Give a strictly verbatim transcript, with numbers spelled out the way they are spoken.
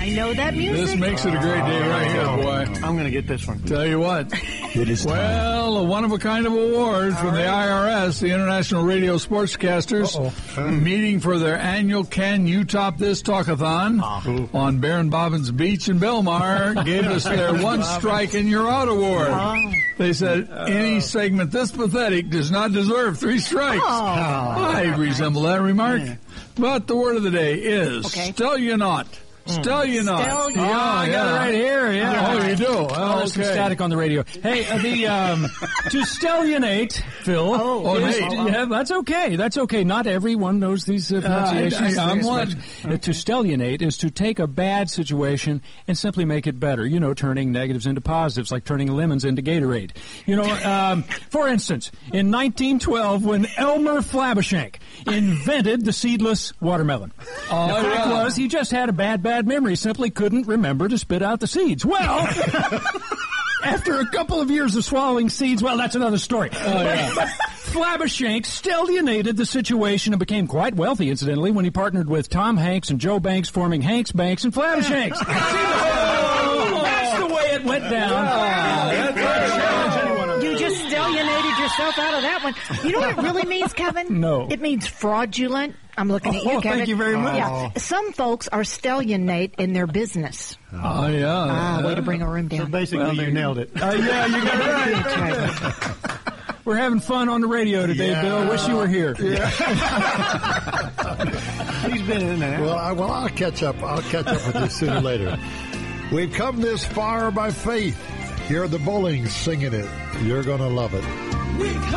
I know that music. This makes it a great day right here, boy. I'm going to get this one. Tell you what. It is well, a one-of-a-kind of award from the I R S, the International Radio Sportscasters, Uh-oh. meeting for their annual Can You Top This Talkathon Uh-huh. on Baron Bobbins Beach in Belmar, gave us their One Strike and You're Out award. Oh. They said, any segment this pathetic does not deserve three strikes. Oh. I resemble that remark. But the word of the day is Okay. Stellunaut. Stellunaut. Stellunaut. Yeah, Oh, I got yeah. it right here. Yeah. Oh, you do? Oh, Oh, there's some okay. static on the radio. Hey, uh, the um, to stellunate, Phil. Oh, Oh, is- Nate. yeah, that's okay. That's okay. Not everyone knows these uh, pronunciations. I- I- I'm one. Uh, to stellunate is to take a bad situation and simply make it better. You know, turning negatives into positives, like turning lemons into Gatorade. You know, um, for instance, in nineteen twelve, when Elmer Flabberschank invented the seedless watermelon. Oh, the fact yeah. was, he just had a bad, bad memory. Simply couldn't remember to spit out the seeds. Well, after a couple of years of swallowing seeds, well, that's another story. Oh, but, yeah. but Flabberschank stellunated the situation and became quite wealthy, incidentally, when he partnered with Tom Hanks and Joe Banks, forming Hanks, Banks, and Flabbershanks. Oh, that's the way it went down. You just stellunated yourself out of that one. You know what it really means, Kevin? No. It means fraudulent. I'm looking at you, Oh, Kevin. thank you very much. Yeah. Some folks are stellunate in their business. Oh, yeah. Ah, way to bring a room So down. basically, Well, you there- nailed it. Uh, yeah, you got it right. That's right. We're having fun on the radio today, Yeah. Bill. Wish you were here. He's been in there. Well, I, well, I'll catch up. I'll catch up with you sooner or later. We've come this far by faith. Here are the Bowlings singing it. You're going to love it. We've